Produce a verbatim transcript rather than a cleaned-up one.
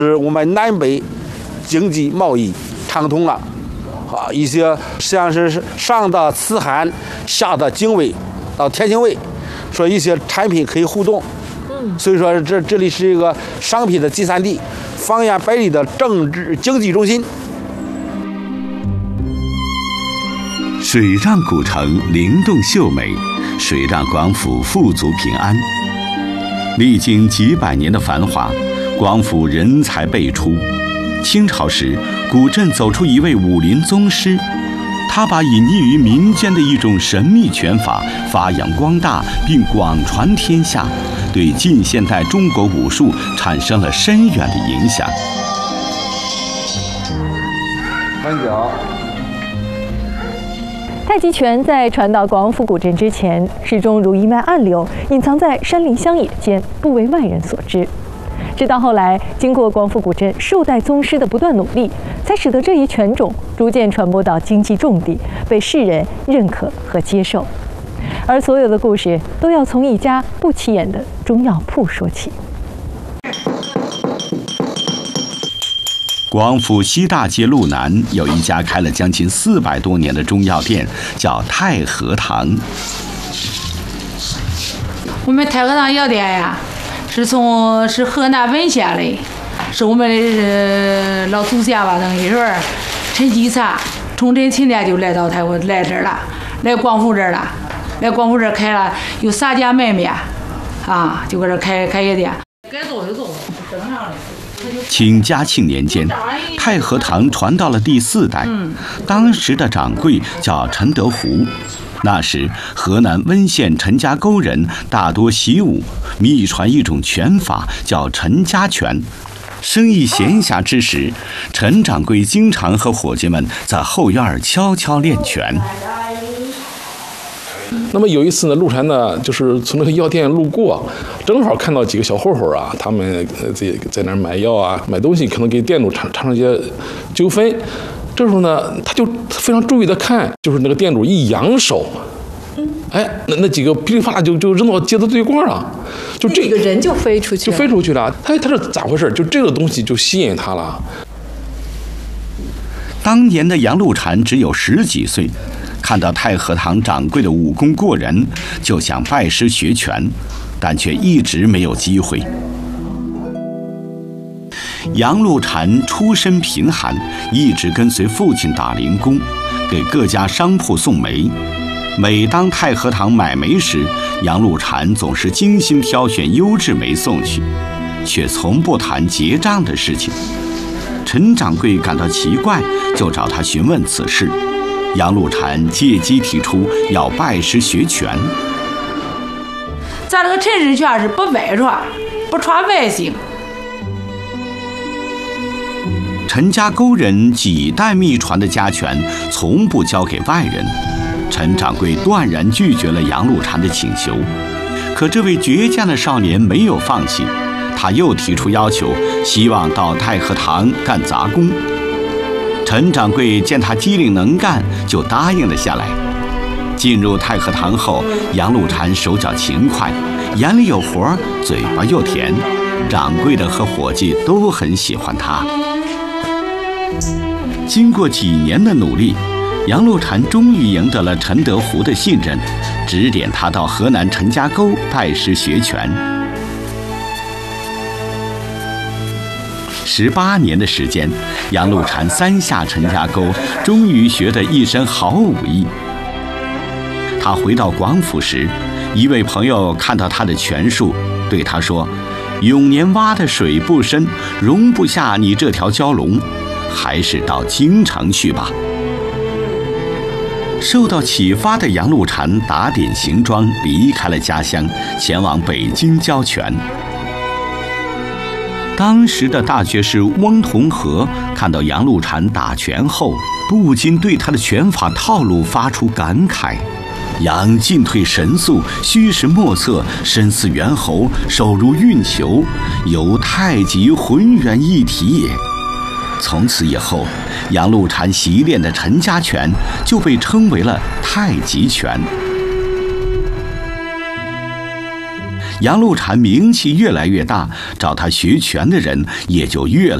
是我们南北经济贸易畅通了，啊，一些实际上是上到慈韩，下到精卫，到天津卫，说一些产品可以互动。嗯，所以说这这里是一个商品的集散地，方圆百里的政治经济中心。 水让古城灵动秀美，水让广府富足平安。历经几百年的繁华，广府人才辈出。清朝时，古镇走出一位武林宗师，他把隐匿于民间的一种神秘拳法发扬光大，并广传天下，对近现代中国武术产生了深远的影响。 三角。 太极拳在传到广府古镇之前，始终如一脉暗流，隐藏在山林乡野间，不为外人所知。直到后来，经过广府古镇数代宗师的不断努力，才使得这一拳种逐渐传播到经济重地，被世人认可和接受。而所有的故事都要从一家不起眼的中药铺说起。 广府西大街路南有一家开了将近四百多年的中药店，叫太和堂。 我们太和堂药店呀，是从是河南文县的，是我们的、呃、老祖先吧，等于说陈继才从这秦店就来到太和来这儿了，来广府这儿了，来广府这儿开了有三家门面，啊，就搁这开开业店。该做就做，正常的。 清嘉庆年间，太和堂传到了第四代，当时的掌柜叫陈德湖。那时，河南温县陈家沟人大多习武，秘传一种拳法叫陈家拳。生意闲暇之时，陈掌柜经常和伙计们在后院悄悄练拳。 那么有一次呢，陆禅呢就是从那个药店路过，正好看到几个小混混啊，他们在在那儿买药啊，买东西，可能给店主产产生一些纠纷。这时候呢，他就非常注意的看，就是那个店主一扬手，哎，那那几个噼里啪啦就就扔到街的对过了，就这个人就飞出去就飞出去了。他他是咋回事？就这个东西就吸引他了。 当年的杨露禅只有十几岁。看到太和堂掌柜的武功过人，就想拜师学拳，但却一直没有机会。杨露禅出身贫寒，一直跟随父亲打零工，给各家商铺送煤。每当太和堂买煤时，杨露禅总是精心挑选优质煤送去，却从不谈结账的事情。陈掌柜感到奇怪，就找他询问此事。杨露禅借机提出要拜师学拳。 咱这个陈氏拳是不外传，不传外行。 陈家沟人几代秘传的家拳，从不交给外人。陈掌柜断然拒绝了杨露禅的请求。可这位倔强的少年没有放弃，他又提出要求，希望到太和堂干杂工。陈掌柜见他机灵能干，就答应了下来。进入太和堂后，杨露禅手脚勤快，眼里有活，嘴巴又甜，掌柜的和伙计都很喜欢他。经过几年的努力，杨露禅终于赢得了陈德湖的信任，指点他到河南陈家沟拜师学拳。十八年的时间，杨露禅三下陈家沟，终于学得一身好武艺。他回到广府时，一位朋友看到他的拳术，对他说：“永年洼的水不深，容不下你这条蛟龙，还是到京城去吧。”受到启发的杨露禅打点行装，离开了家乡，前往北京教拳。当时的大学士翁同龢看到杨露禅打拳后，不禁对他的拳法套路发出感慨：杨进退神速，虚实莫测，身似猿猴，手如运球，犹太极浑圆一体也。从此以后，杨露禅习练的陈家拳就被称为了太极拳。 杨露禅名气越来越大，找他学拳的人也就越来